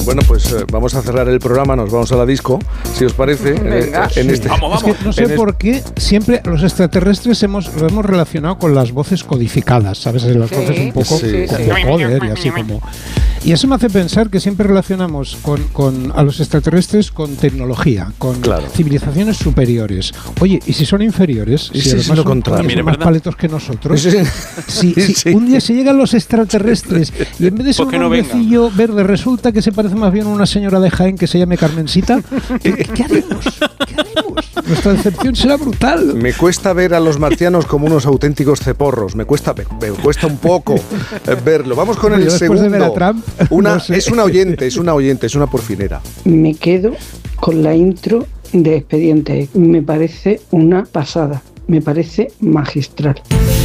Bueno, pues vamos a cerrar el programa, nos vamos a la disco, si os parece. Vamos. Es que no sé por qué siempre los extraterrestres lo hemos relacionado con las voces codificadas, ¿sabes? Las voces un poco como poder y así como... Y eso me hace pensar que siempre relacionamos a los extraterrestres con tecnología, con civilizaciones superiores. Oye, ¿y si son inferiores? Y si además son más paletos que nosotros. Si un día se llegan los extraterrestres y en vez de ser un hombrecillo verde resulta que se parece más bien a una señora de Jaén que se llame Carmencita, ¿qué haremos? Nuestra decepción será brutal. Me cuesta ver a los marcianos como unos auténticos ceporros. Me cuesta un poco verlo. Vamos con el segundo. De ver a Trump, Es una oyente, es una porfinera. Me quedo con la intro de Expediente X. Me parece una pasada. Me parece magistral.